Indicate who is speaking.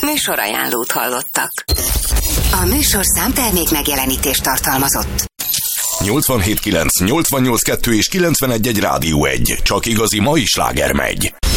Speaker 1: Műsorajánlót hallottak.
Speaker 2: A műsor számtermék megjelenítést tartalmazott.
Speaker 3: 87.9, 88.2 és 91.1 Rádió 1. Csak igazi mai sláger megy.